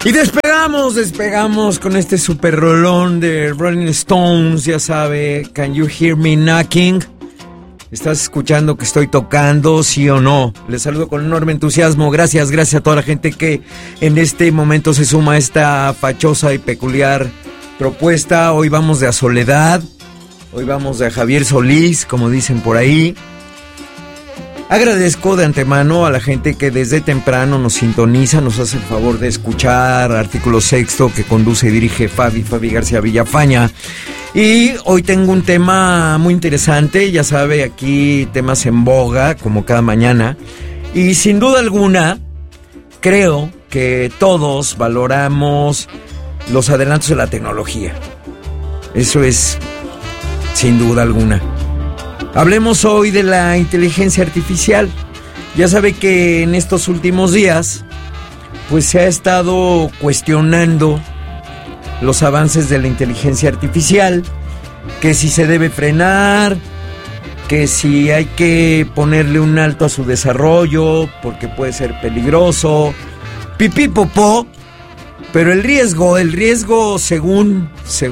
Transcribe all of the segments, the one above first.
Y despegamos con este super rolón de Rolling Stones, ya sabe, Can You Hear Me Knocking? ¿Estás escuchando que estoy tocando, sí o no? Les saludo con enorme entusiasmo, gracias a toda la gente que en este momento se suma a esta fachosa y peculiar propuesta. Hoy vamos de A Soledad, hoy vamos de Javier Solís, como dicen por ahí. Agradezco de antemano a la gente que desde temprano nos sintoniza, nos hace el favor de escuchar Artículo Sexto, que conduce y dirige Fabi García Villafaña. Y hoy tengo un tema muy interesante, ya sabe, aquí temas en boga, como cada mañana. Y sin duda alguna, creo que todos valoramos los adelantos de la tecnología. Eso es, sin duda alguna. Hablemos hoy de la inteligencia artificial. Ya sabe que en estos últimos días, pues se ha estado cuestionando los avances de la inteligencia artificial, que si se debe frenar, que si hay que ponerle un alto a su desarrollo, porque puede ser peligroso, pipí popó, pero el riesgo según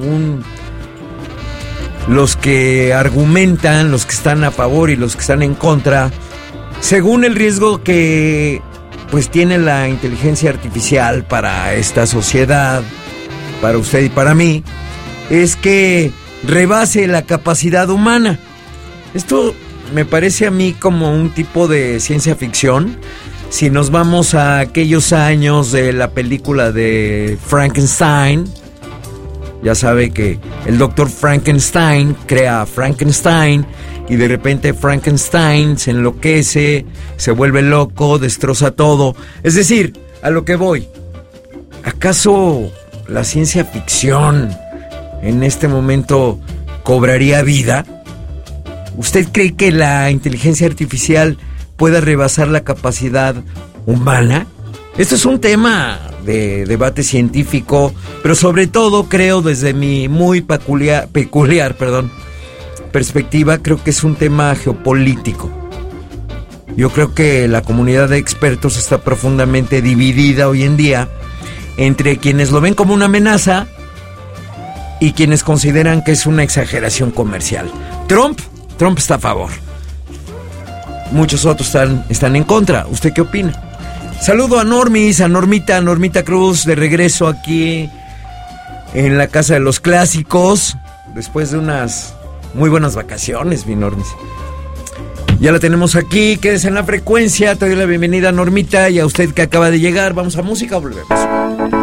los que argumentan, los que están a favor y los que están en contra, según el riesgo que pues tiene la inteligencia artificial para esta sociedad, para usted y para mí, es que rebase la capacidad humana. Esto me parece a mí como un tipo de ciencia ficción. Si nos vamos a aquellos años de la película de Frankenstein, ya sabe que el doctor Frankenstein crea a Frankenstein y de repente Frankenstein se enloquece, se vuelve loco, destroza todo. Es decir, a lo que voy, ¿acaso la ciencia ficción en este momento cobraría vida? ¿Usted cree que la inteligencia artificial pueda rebasar la capacidad humana? Esto es un tema de debate científico, pero sobre todo creo desde mi muy peculiar perspectiva, creo que es un tema geopolítico. Yo creo que la comunidad de expertos está profundamente dividida hoy en día entre quienes lo ven como una amenaza y quienes consideran que es una exageración comercial. Trump está a favor. Muchos otros están en contra. ¿Usted qué opina? Saludo a Normita Cruz, de regreso aquí en la Casa de los Clásicos, después de unas muy buenas vacaciones, mi Normis. Ya la tenemos aquí, quédese en la frecuencia, te doy la bienvenida, Normita, y a usted que acaba de llegar. Vamos a música o volvemos.